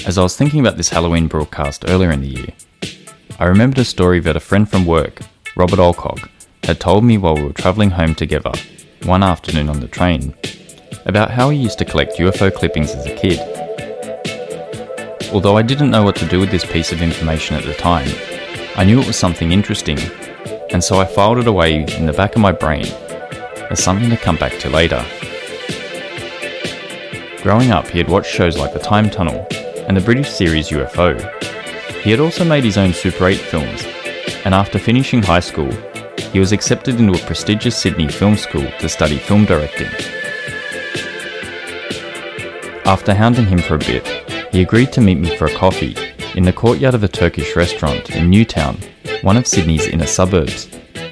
As I was thinking about this Halloween broadcast earlier in the year, I remembered a story that a friend from work, Robert Alcock, had told me while we were travelling home together one afternoon on the train, about how he used to collect UFO clippings as a kid. Although I didn't know what to do with this piece of information at the time, I knew it was something interesting, and so I filed it away in the back of my brain as something to come back to later. Growing up, he had watched shows like The Time Tunnel and the British series UFO. He had also made his own Super 8 films, and after finishing high school, he was accepted into a prestigious Sydney film school to study film directing. After hounding him for a bit, he agreed to meet me for a coffee in the courtyard of a Turkish restaurant in Newtown, one of Sydney's inner suburbs.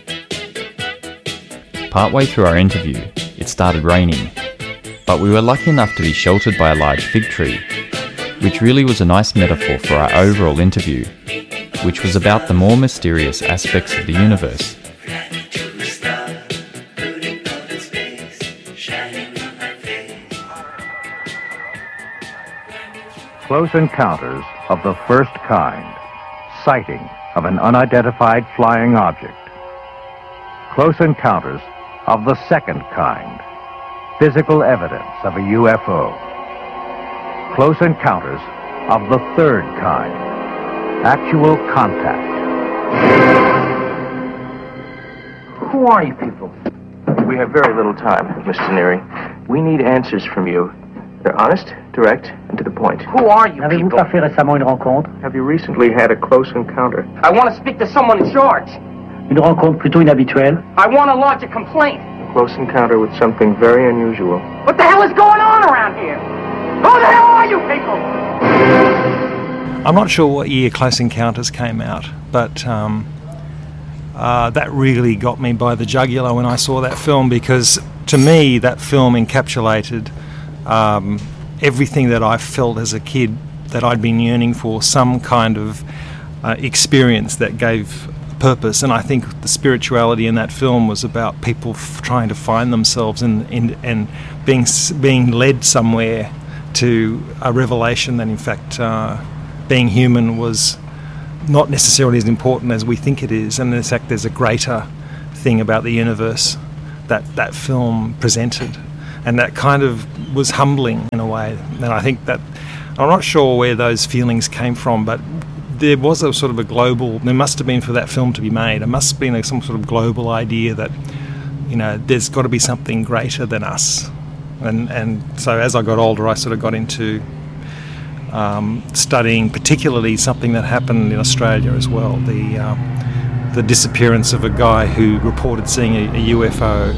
Partway through our interview, it started raining, but we were lucky enough to be sheltered by a large fig tree, which really was a nice metaphor for our overall interview, which was about the more mysterious aspects of the universe. Close encounters of the first kind. Sighting of an unidentified flying object. Close encounters of the second kind. Physical evidence of a UFO. Close encounters of the third kind. Actual contact. Who are you people? We have very little time, Mr. Neary. We need answers from you. They're honest, direct, and to the point. Who are you Avez-vous people? pas fait récemment une rencontre? Have you recently had a close encounter? I want to speak to someone in charge. Une rencontre plutôt inhabituelle? I want to lodge a complaint. A close encounter with something very unusual. What the hell is going on around here? Who the hell are you people? I'm not sure what year Close Encounters came out, but that really got me by the jugular when I saw that film, because to me that film encapsulated everything that I felt as a kid that I'd been yearning for, some kind of experience that gave purpose. And I think the spirituality in that film was about people trying to find themselves and being led somewhere to a revelation that in fact being human was not necessarily as important as we think it is, and in fact there's a greater thing about the universe that film presented, and that kind of was humbling in a way. And I think that, I'm not sure where those feelings came from, but there was a sort of a global, there must have been, for that film to be made, there must have been some sort of global idea that, you know, there's got to be something greater than us. And so as I got older, I sort of got into studying particularly something that happened in Australia as well, the disappearance of a guy who reported seeing a UFO.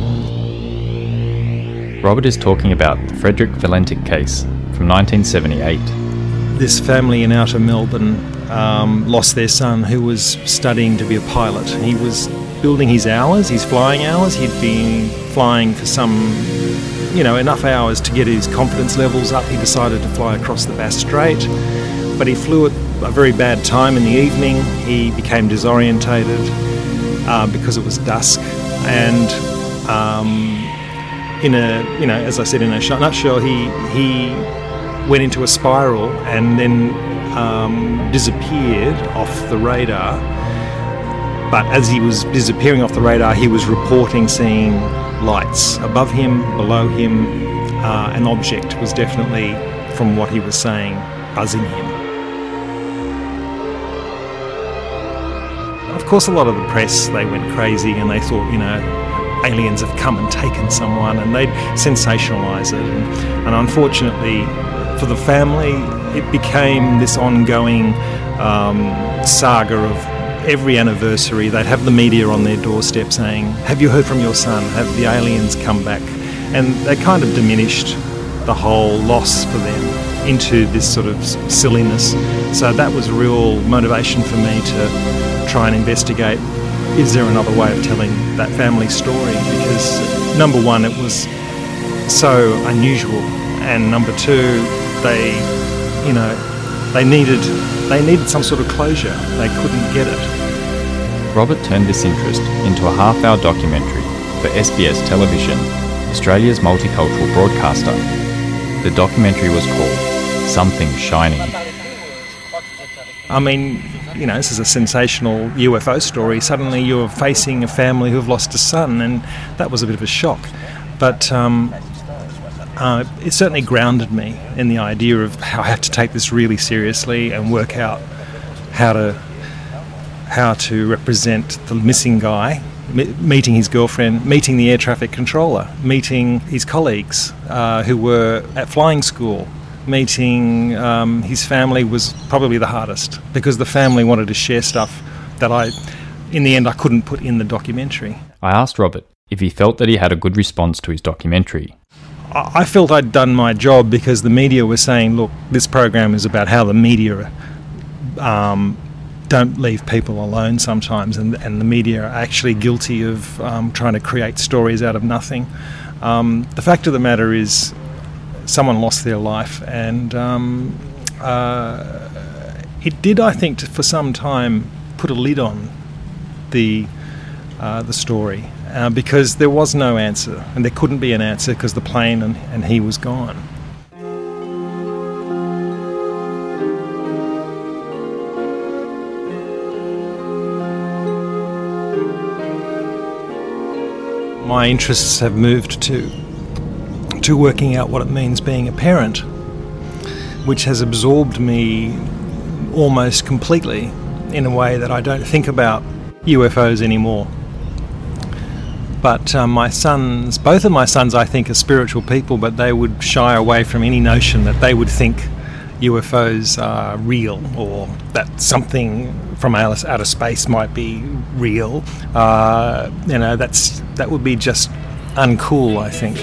Robert is talking about the Frederick Valentic case from 1978. This family in outer Melbourne lost their son, who was studying to be a pilot. He was building his hours, his flying hours. He'd been flying for some, enough hours to get his confidence levels up. He decided to fly across the Bass Strait, but he flew at a very bad time in the evening. He became disorientated because it was dusk, and as I said, in a nutshell, he went into a spiral and then disappeared off the radar. But as he was disappearing off the radar, he was reporting seeing lights above him, below him. An object was definitely, from what he was saying, buzzing him. Of course, a lot of the press, they went crazy and they thought, aliens have come and taken someone, and they'd sensationalise it. And unfortunately for the family, it became this ongoing saga of every anniversary. They'd have the media on their doorstep saying, "Have you heard from your son? Have the aliens come back?" And they kind of diminished the whole loss for them into this sort of silliness. So that was real motivation for me to try and investigate, is there another way of telling that family story? Because number one, it was so unusual, and number two, they needed some sort of closure. They couldn't get it. Robert turned this interest into a half-hour documentary for SBS Television, Australia's multicultural broadcaster. The documentary was called Something Shining. I mean, you know, this is a sensational UFO story. Suddenly you're facing a family who have lost a son, and that was a bit of a shock. But it certainly grounded me in the idea of how I have to take this really seriously and work out how to represent the missing guy, meeting his girlfriend, meeting the air traffic controller, meeting his colleagues who were at flying school, meeting his family was probably the hardest, because the family wanted to share stuff that in the end I couldn't put in the documentary. I asked Robert if he felt that he had a good response to his documentary. I felt I'd done my job, because the media were saying, look, this program is about how the media don't leave people alone sometimes, and the media are actually guilty of trying to create stories out of nothing. The fact of the matter is, someone lost their life, and it did, I think, for some time put a lid on the story, because there was no answer, and there couldn't be an answer because the plane and he was gone. My interests have moved to working out what it means being a parent, which has absorbed me almost completely in a way that I don't think about UFOs anymore. But both of my sons, I think, are spiritual people, but they would shy away from any notion that they would think UFOs are real, or that something from outer space might be real. That would be just uncool, I think.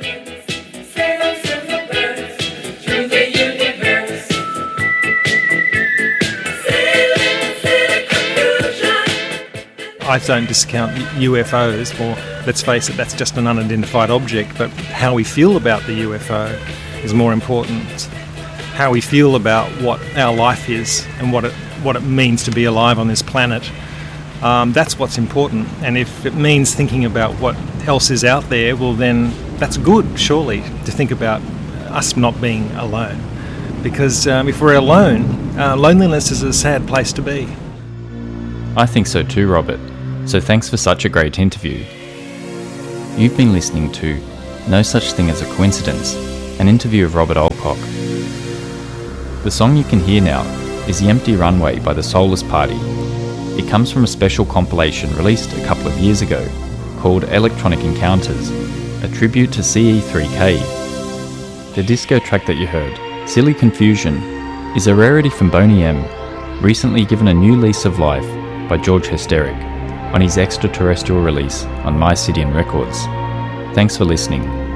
I don't discount UFOs, or let's face it, that's just an unidentified object, but how we feel about the UFO is more important. How we feel about what our life is and what it means to be alive on this planet, that's what's important. And if it means thinking about what else is out there, well then that's good, surely, to think about us not being alone. Because if we're alone, loneliness is a sad place to be. I think so too, Robert. So thanks for such a great interview. You've been listening to No Such Thing as a Coincidence, an interview of Robert Alcock. The song you can hear now is The Empty Runway by the Soulless Party. It comes from a special compilation released a couple of years ago called Electronic Encounters, a tribute to CE3K. The disco track that you heard, Silly Confusion, is a rarity from Boney M, recently given a new lease of life by George Hysteric on his extraterrestrial release on Mycedian Records. Thanks for listening.